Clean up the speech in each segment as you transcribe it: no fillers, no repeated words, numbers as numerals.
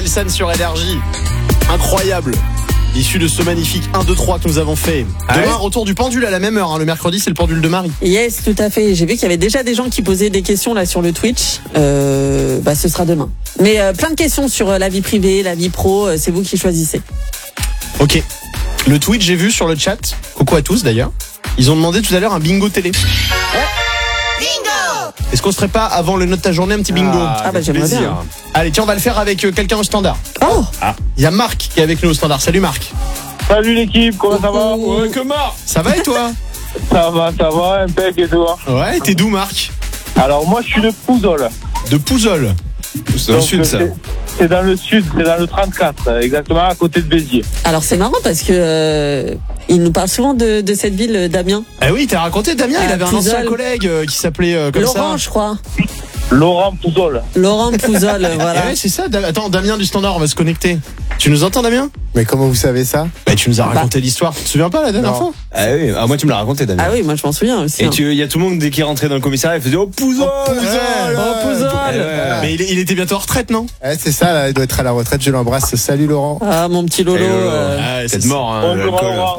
Orelsan sur Énergie. Incroyable. Issu de ce magnifique 1-2-3 que nous avons fait. Demain, retour du pendule à la même heure. Le mercredi, c'est le pendule de Marie. Yes, tout à fait. J'ai vu qu'il y avait déjà des gens qui posaient des questions là sur le Twitch. Ce sera demain. Mais plein de questions sur la vie privée, la vie pro. C'est vous qui choisissez. Ok. Le Twitch, j'ai vu sur le chat. Coucou à tous d'ailleurs. Ils ont demandé tout à l'heure un bingo télé. Bingo! Est-ce qu'on se ferait pas avant le note de ta journée un petit bingo? J'aimerais bien. Allez, tiens, on va le faire avec quelqu'un au standard. Oh! Il y a Marc qui est avec nous au standard. Salut Marc. Salut l'équipe, comment ça va? Ouais, comment? Ça va et toi? Ça va, impec et toi? Ouais, t'es d'où Marc? Alors moi je suis de Pouzol. De Pouzol. C'est dans le sud ça. C'est dans le sud, c'est dans le 34, exactement à côté de Béziers. Alors c'est marrant parce que il nous parle souvent de cette ville, Damien. Ah oui, t'as raconté Damien, il avait un Pouzol. ancien collègue qui s'appelait comme ça. Laurent, je crois. Laurent Pouzol. Laurent Pouzol, voilà. Ouais, c'est ça. Attends, Damien du standard, on va se connecter. Tu nous entends, Damien? Mais comment vous savez ça? Tu nous as raconté l'histoire. Tu te souviens pas la dernière fois? Ah oui, moi tu me l'as raconté Damien. Ah oui, moi je m'en souviens aussi. Et il y a tout le monde dès qu'il rentrait dans le commissariat, il faisait oh Pouzol, Pouzol. Mais il était bientôt en retraite, non? Ouais, c'est ça, là, il doit être à la retraite, je l'embrasse. Salut Laurent. Ah, mon petit Lolo. C'est mort, hein, Bonjour,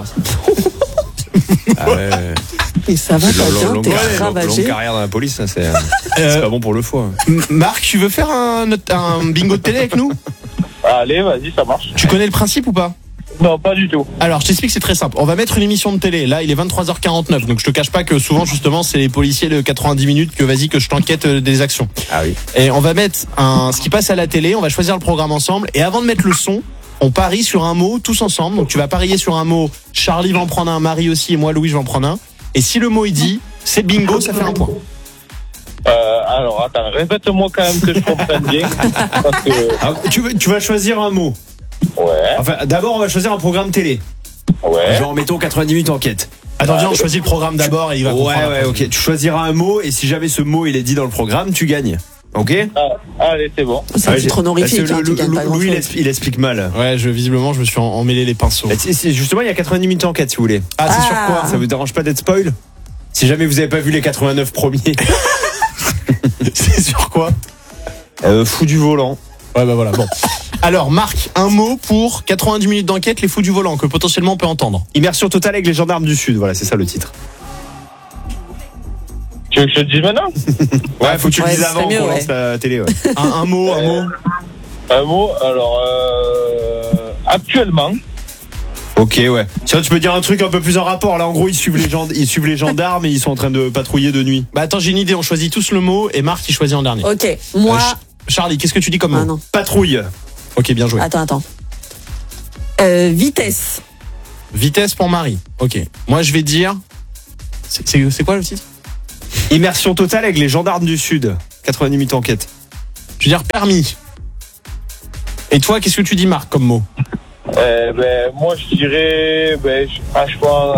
Et ça va, t'as bien, t'es ravagé. Longue carrière dans la police, ça, c'est pas bon pour le foie. Marc, tu veux faire un bingo de télé avec nous? Allez, vas-y, ça marche. Tu connais le principe ou pas? Non, pas du tout. Alors, je t'explique, c'est très simple. On va mettre une émission de télé. Là, il est 23h49. Donc, je te cache pas que souvent, justement, c'est les policiers de 90 minutes que vas-y, que je t'enquête des actions. Ah oui. Et on va mettre ce qui passe à la télé. On va choisir le programme ensemble. Et avant de mettre le son, on parie sur un mot tous ensemble. Donc, tu vas parier sur un mot. Charlie va en prendre un, Marie aussi, et moi, Louis, je vais en prendre un. Et si le mot, il dit, c'est bingo, ça fait un point. Alors, attends, répète-moi quand même que je comprenne bien. Parce que... Tu vas choisir un mot. Ouais. Enfin, d'abord, on va choisir un programme télé. Ouais. Genre, mettons 90 minutes enquête. Attends, viens, on choisit le programme d'abord et il va comprendre. Ouais, ok. Tu choisiras un mot et si jamais ce mot il est dit dans le programme, tu gagnes. Ok? Allez, c'est bon. C'est un titre honorifique, parce que tu gagnes pas Louis, grand-chose. il explique mal. Ouais, visiblement, je me suis emmêlé les pinceaux. Justement, il y a 90 minutes enquête si vous voulez. Ah, c'est sur quoi? Ça vous dérange pas d'être spoil? Si jamais vous avez pas vu les 89 premiers. C'est sur quoi? Fou du volant. Ouais, bah voilà, bon. Alors, Marc, un mot pour 90 minutes d'enquête, les fous du volant, que potentiellement on peut entendre. Immersion totale avec les gendarmes du Sud, voilà, c'est ça le titre. Tu veux que je te dise maintenant? Ouais, faut que tu le dises ce avant serait mieux, qu'on lance la télé. Ouais. Un mot. Un mot, alors, actuellement. Ok, ouais. Tiens, tu peux dire un truc un peu plus en rapport. Là, en gros, ils suivent les gendarmes et ils sont en train de patrouiller de nuit. Bah attends, j'ai une idée, on choisit tous le mot et Marc, il choisit en dernier. Ok, moi. Charlie, qu'est-ce que tu dis comme mot? Non. Patrouille. Ok, bien joué. Attends. Vitesse. Vitesse pour Marie. Ok. Moi, je vais dire... C'est quoi le titre? Immersion totale avec les gendarmes du Sud. 90 minutes enquête. Je vais dire permis. Et toi, qu'est-ce que tu dis, Marc, comme mot? Moi, je dirais, franchement,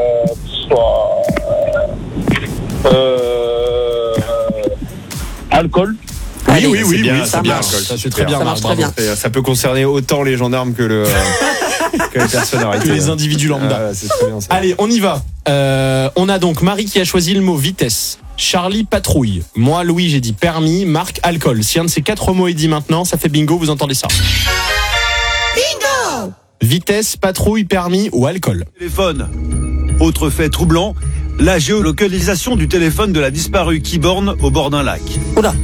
alcool. Allez, Oui, ça bien. marche. Ça, c'est très bien, Ça marche Marc, très bravo. bien. Ça peut concerner autant les gendarmes que que les personnes arrêtées. Que les individus lambda. C'est très bien ça. Allez, on y va. On a donc Marie qui a choisi le mot vitesse. Charlie, patrouille. Moi, Louis, j'ai dit permis. Marc, alcool. Si un de ces 4 mots est dit maintenant, ça fait bingo, vous entendez ça. Bingo! Vitesse, patrouille, permis ou alcool. Téléphone. Autre fait troublant, la géolocalisation du téléphone de la disparue Kiborn au bord d'un lac. Oula.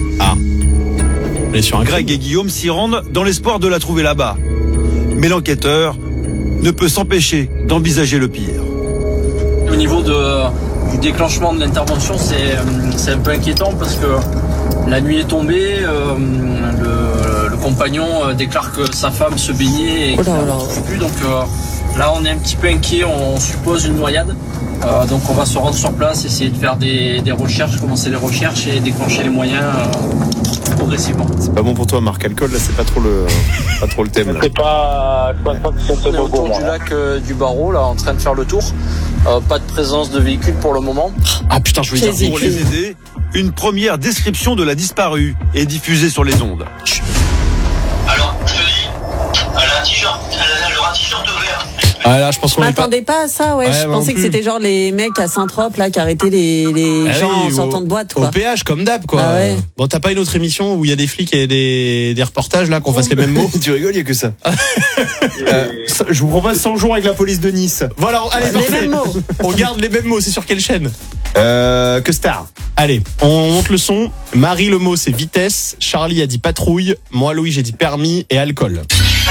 On est sur un Greg et Guillaume s'y rendent dans l'espoir de la trouver là-bas. Mais l'enquêteur ne peut s'empêcher d'envisager le pire. Au niveau du déclenchement de l'intervention, c'est un peu inquiétant parce que la nuit est tombée, le compagnon déclare que sa femme se baignait et qu'il n'en trouve plus. Donc là, on est un petit peu inquiet, on suppose une noyade. Donc on va se rendre sur place, essayer de faire des recherches, commencer les recherches et déclencher les moyens progressivement. C'est pas bon pour toi, Marc. Alcool, là, c'est pas trop le thème. Là. C'est pas, je pense pas que c'est On est autour du lac du Barreau, là, en train de faire le tour. Pas de présence de véhicule pour le moment. Ah putain, je veux dire. Pour les aider, une première description de la disparue est diffusée sur les ondes. Alors, je te dis, elle a un t-shirt, elle a un t-shirt vert. Ah là, je pense qu'on Je est pas. m'attendais pas à ça, ouais. Ouais, Je moi non pensais que plus. c'était genre les mecs à Saint-Trope là qui arrêtaient les Ah gens oui, en sortant de boîte, Au quoi. péage, comme d'hab, quoi. Ah ouais. Bon, t'as pas une autre émission où il y a des flics et des reportages, là, qu'on fasse les mêmes mots? Tu rigoles, il y a que ça. Je vous propose 100 jours avec la police de Nice. Voilà, allez, Les parfait. mêmes mots. On garde les mêmes mots, c'est sur quelle chaîne? Que Star. Allez, on monte le son. Marie, le mot, c'est vitesse. Charlie a dit patrouille. Moi, Louis, j'ai dit permis et alcool.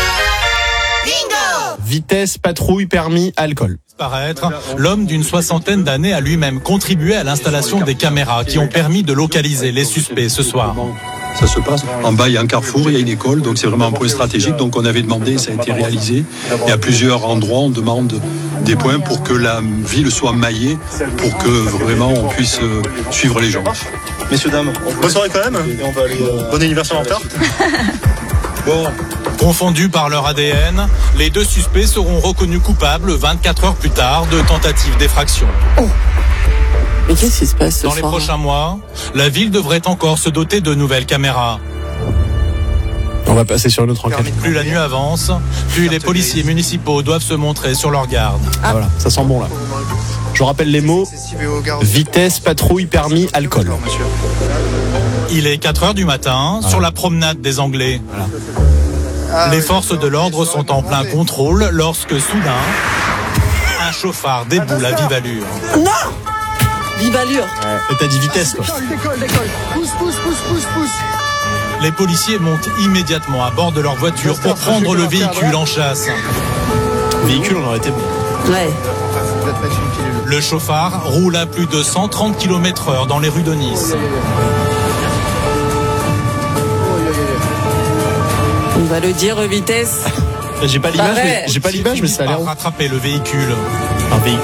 Bingo! Vitesse, patrouille, permis, alcool. Paraître, l'homme d'une 60aine d'années a lui-même contribué à l'installation des caméras qui ont permis de localiser les suspects ce soir. Ça se passe. En bas, il y a un carrefour, il y a une école, donc c'est vraiment un point stratégique. Donc on avait demandé, ça a été réalisé. Et à plusieurs endroits, on demande des points pour que la ville soit maillée, pour que vraiment on puisse suivre les gens. Messieurs, dames, bonne soirée quand même. Et on va aller, bon anniversaire en retard. Bon. Confondus par leur ADN, les deux suspects seront reconnus coupables 24 heures plus tard de tentative d'effraction. Mais qu'est-ce qui se passe ce Dans les soir prochains mois, la ville devrait encore se doter de nouvelles caméras. On va passer sur une autre enquête. Plus la nuit avance, plus les policiers municipaux doivent se montrer sur leur garde. Ah, voilà, ça sent bon, là. Je vous rappelle les mots. Vitesse, patrouille, permis, alcool. Il est 4 heures du matin, sur la promenade des Anglais. Les forces de l'ordre sont en plein contrôle lorsque soudain, un chauffard déboule à vive allure. Non! Vive allure. Et t'as dit vitesse, quoi. Décolle. Pousse. Les policiers montent immédiatement à bord de leur voiture pour prendre le véhicule en chasse. Véhicule, on aurait été bon. Ouais. Le chauffard roule à plus de 130 km/h dans les rues de Nice. On va le dire, vitesse. J'ai pas l'image, Pareil. mais ça a l'air. Par rattraper le véhicule. Un véhicule.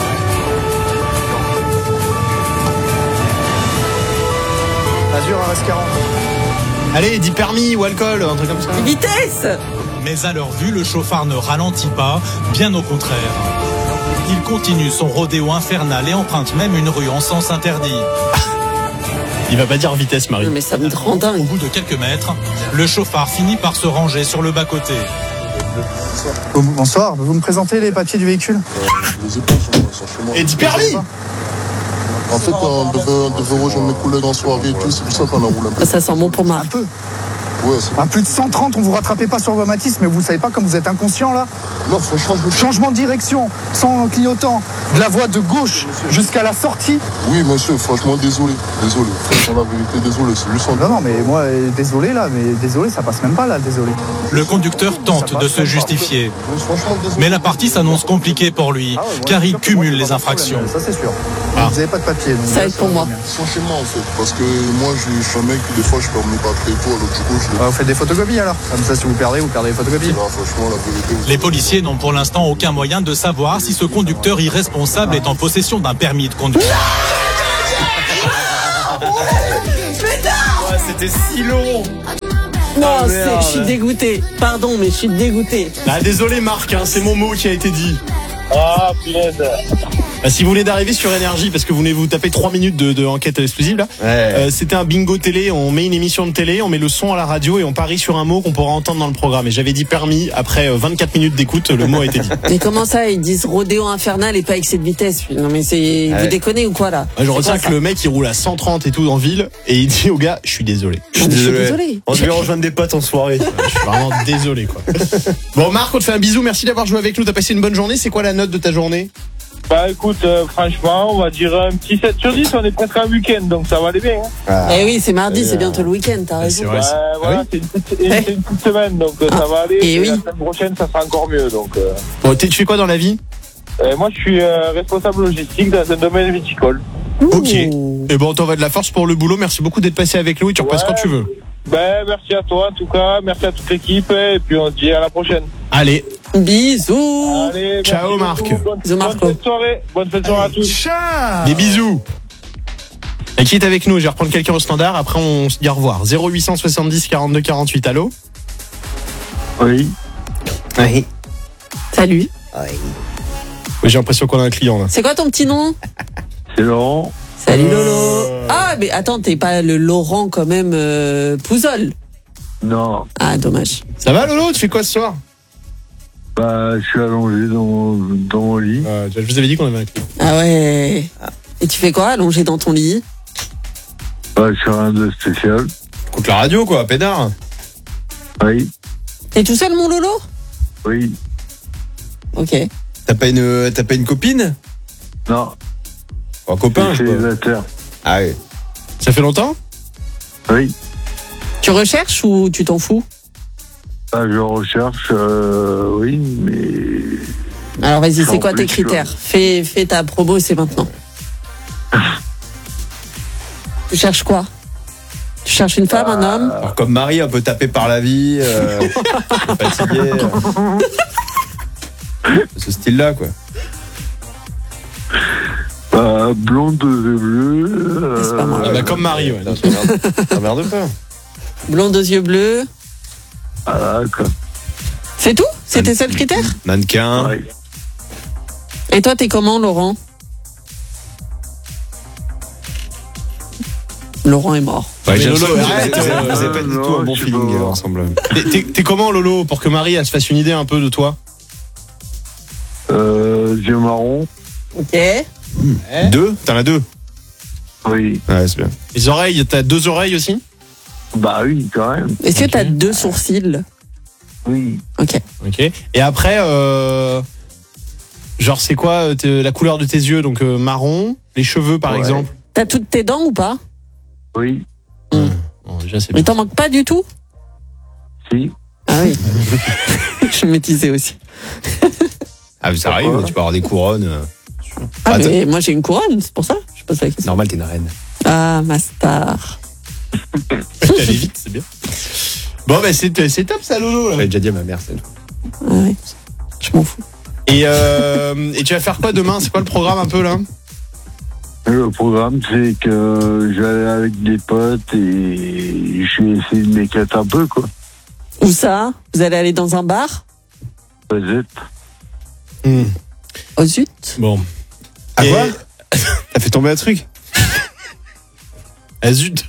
Azur RS 40. Allez, dis permis ou alcool, un truc comme ça. Vitesse! Mais à leur vue, le chauffard ne ralentit pas, bien au contraire. Il continue son rodéo infernal et emprunte même une rue en sens interdit. Il va pas dire vitesse, Marie. Non, mais ça me rend Au dingue. bout de quelques mètres, le chauffard finit par se ranger sur le bas-côté. Bonsoir, vous me présentez les papiers du véhicule? Et dis permis! En fait, on devait rejoindre mes collègues en soirée et tout, c'est pour ça qu'on a roulé un peu. Ça sent bon pour Marc. Un peu. Ouais, c'est... À plus de 130, on vous rattrapez pas sur vos Matisse, mais vous savez pas comme vous êtes inconscient là? Non, franchement, Changement de direction, sans clignotant, de la voie de gauche jusqu'à la sortie. Oui, monsieur, franchement, désolé. Franchement, la vérité, désolé, c'est juste en... Non, mais moi, désolé là, mais désolé, ça passe même pas là, désolé. Le conducteur tente de se justifier. Franchement, désolé. Mais la partie s'annonce compliquée pour lui, car il cumule les infractions. Ça, c'est sûr. Ah. Vous avez pas de papier. donc Ça va être pour moi. Franchement, en fait, parce que moi, je suis un mec qui, des fois, je perds mes papiers et tout, alors du coup, Vous faites des photocopies alors? Comme ça, si vous perdez les photocopies. Là, franchement, la vérité... Les policiers n'ont pour l'instant aucun moyen de savoir si ce conducteur irresponsable est en possession d'un permis de conduire. C'était si long. Non, merde. je suis dégoûté. Pardon, mais je suis dégoûté. Ah, désolé, Marc, hein, c'est mon mot qui a été dit. Ah, punaise. Bah, si vous venez d'arriver sur Énergie, parce que vous venez vous taper 3 minutes de enquête exclusive là, c'était un bingo télé. On met une émission de télé, on met le son à la radio et on parie sur un mot qu'on pourra entendre dans le programme. Et j'avais dit permis. Après 24 minutes d'écoute, le mot a été dit. Mais comment ça, ils disent rodéo infernal et pas excès de vitesse? Non, mais c'est. Vous déconnez ou quoi là? Ouais, je retiens quoi, que ça le mec il roule à 130 et tout en ville et il dit au gars, je suis désolé. Non, mais je suis désolé. On devait rejoindre des potes en soirée. Je suis vraiment désolé quoi. Bon Marc, on te fait un bisou. Merci d'avoir joué avec nous. T'as passé une bonne journée. C'est quoi la note de ta journée? Bah écoute, franchement, on va dire un petit 7 sur 10, on est presque un week-end, donc ça va aller bien. Hein. Eh oui, c'est mardi, c'est bientôt le week-end, t'as raison. C'est vrai. Voilà, c'est une petite semaine, donc ça va aller. et oui. La semaine prochaine, ça sera encore mieux. Donc, Bon, tu fais quoi dans la vie? moi, je suis responsable logistique dans un domaine viticole. Ok. Et bon, on t'envoie de la force pour le boulot. Merci beaucoup d'être passé avec nous et tu repasses quand tu veux. Ben, merci à toi en tout cas, merci à toute l'équipe et puis on se dit à la prochaine. Allez. Bisous. Allez, Ciao, merci Marc. beaucoup. Bisous, Marco. Bonne soirée. Bonne fête de soirée à tous. Des bisous. Et qui est avec nous? Je vais reprendre quelqu'un au standard. Après, on se dit au revoir. 0870 42 48. Allô? Oui. Oui. Salut. Oui, j'ai l'impression qu'on a un client là. C'est quoi ton petit nom? C'est Laurent. Salut Lolo. Ah, mais attends, t'es pas le Laurent quand même Pouzol? Non. Ah, dommage. Ça va Lolo? Tu fais quoi ce soir? Bah, je suis allongé dans mon lit. Je vous avais dit qu'on avait un clip. Ah ouais. Et tu fais quoi, allongé dans ton lit? Bah, je fais rien de spécial. Écoute la radio, quoi, pédard. Oui. T'es tout seul, mon Lolo? Oui. Ok. T'as pas une copine? Non. Un copain, je célibataire. Ah oui. Ça fait longtemps? Oui. Tu recherches ou tu t'en fous? Bah, je recherche, oui, mais... Alors vas-y, c'est quoi tes critères? Fais ta promo, c'est maintenant. Tu cherches quoi? Tu cherches une femme, un homme? Alors, comme Marie, un peu tapé par la vie, fatigué. Ce style-là, quoi. Blonde aux yeux bleus. C'est pas moi. Comme Marie, ouais. T'emmerdes pas. Blonde aux yeux bleus. Voilà, quoi. C'est tout? C'est tes seuls critères? Mannequin. Oui. Et toi, t'es comment, Laurent? Laurent est mort. Ouais, Mais Lolo, arrête, vous avez pas du tout un bon feeling ensemble. T'es comment, Lolo, pour que Marie elle se fasse une idée un peu de toi? Yeux marron. Ok. Deux? T'en as deux? Oui. Ouais, c'est bien. Les oreilles, t'as 2 oreilles aussi? Bah oui, quand même. Est-ce que t'as 2 sourcils? Oui. Ok. Ok. Et après, genre c'est quoi la couleur de tes yeux? Donc marron, les cheveux par exemple. T'as toutes tes dents ou pas? Oui. Bon, déjà, c'est Mais bien. t'en manques pas du tout? Si. Ah oui. Je me disais aussi. Ah, mais ça arrive, tu peux avoir des couronnes. Ah mais moi j'ai une couronne, c'est pour ça. Je pose la question. Normal, t'es une reine. Ah, ma star. Elle est vite, c'est bien. Bon, bah c'est top ça, Lolo. Là. J'avais déjà dit à ma mère, c'est Ah ouais. Je m'en fous. Et tu vas faire quoi demain? C'est quoi le programme un peu là? Le programme, c'est que je vais aller avec des potes et je vais essayer de m'éclater un peu, quoi. Où ça? Vous allez aller dans un bar? Peut-être. Oh zut. Bon. Ah quoi? T'as fait tomber un truc? Ah zut.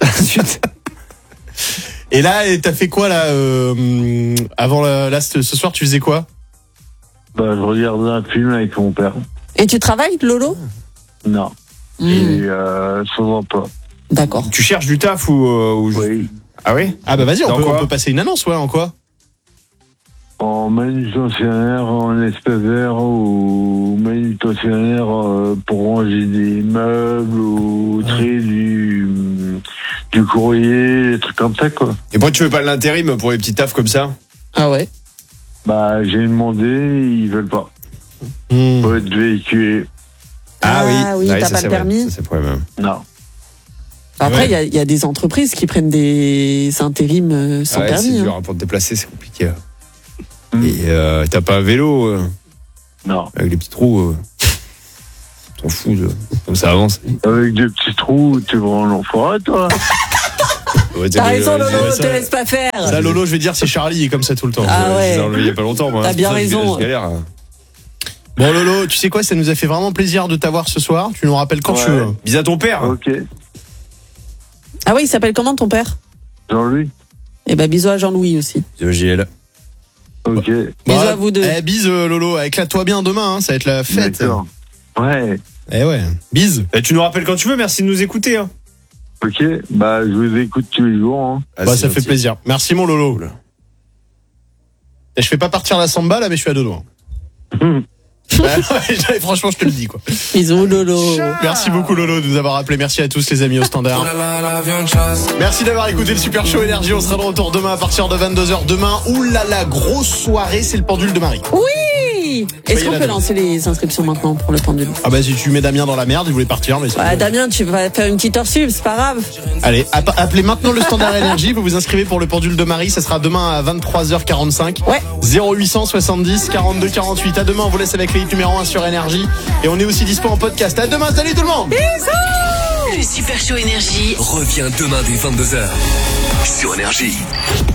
Et là, t'as fait quoi là avant là ce soir, tu faisais quoi? Bah, je regardais un film avec mon père. Et tu travailles, Lolo? Non. Et sans emploi. D'accord. Tu cherches du taf ou Oui. Ah oui? Ah bah vas-y, Dans on quoi? peut passer une annonce, ouais, en quoi? En manutentionnaire, en espèvère ou manutentionnaire pour ranger des meubles ou trier du courrier, des trucs comme ça, quoi. Et pourquoi tu veux pas de l'intérim pour les petits tafs comme ça? Ah ouais. Bah, j'ai demandé, ils veulent pas. Faut être véhiculé. Ah oui, Ouais, t'as ça, pas c'est le vrai. permis? Ça, c'est le problème. Non. Après, il y a des entreprises qui prennent des intérims sans Ouais, permis. c'est dur, pour te déplacer, c'est compliqué. Et t'as pas un vélo Non. avec les petits trous t'en fous, comme ça avance. Avec des petits trous, tu vas en enfoiré, toi. Ouais, T'as raison, Lolo, ouais, te ça- laisse pas faire. Ça, Lolo, je vais dire, c'est Charlie, il est comme ça tout le temps. Ah ouais. Je l'ai enlevé il y a pas longtemps, moi. T'as bien raison. Je galère. Bon, Lolo, tu sais quoi, ça nous a fait vraiment plaisir de t'avoir ce soir. Tu nous rappelles quand tu veux. Bis à ton père. Ok. Ah oui, il s'appelle comment ton père? Jean-Louis. Eh ben bisous à Jean-Louis aussi. De GL. Ok. Bisous à vous deux. Bise, Lolo, éclate-toi bien demain, hein, ça va être la fête. D'accord. Ouais. Eh ouais, bise. Et tu nous rappelles quand tu veux, merci de nous écouter. Hein. Ok. Bah, je vous écoute tous les jours. Hein. Ah, Bah, c'est ça fait gentil. plaisir. Merci, mon Lolo. Et je fais pas partir la samba là, mais je suis à 2 doigts. Ouais, franchement, je te le dis quoi. Bisous Lolo. Merci beaucoup Lolo de nous avoir appelé. Merci à tous les amis au standard. Merci d'avoir écouté le Super Show Énergie. On sera de retour demain à partir de 22h. Demain, oulala, grosse soirée, c'est le pendule de Marie. Oui. Est-ce qu'on peut lancer les inscriptions maintenant pour le pendule? Ah bah si tu mets Damien dans la merde, il voulait partir mais c'est Bah Damien, tu vas faire une petite heure sub, c'est pas grave. Allez, appelez maintenant le standard énergie, vous vous inscrivez pour le pendule de Marie, ça sera demain à 23h45. Ouais. 0870 42 48. À demain, on vous laisse avec les hits numéro 1 sur énergie et on est aussi dispo en podcast. À demain, salut tout le monde. Bisous. Le Super Show Énergie revient demain dès 22h sur Énergie.